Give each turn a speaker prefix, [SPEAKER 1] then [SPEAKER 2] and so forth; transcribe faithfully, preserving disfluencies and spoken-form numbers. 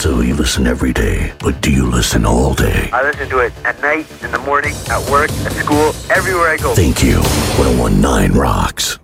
[SPEAKER 1] So you listen every day, but do you listen all day?
[SPEAKER 2] I listen to it at night, in the morning, at work, at school, everywhere I go.
[SPEAKER 1] Thank you. ten nineteen Rocks.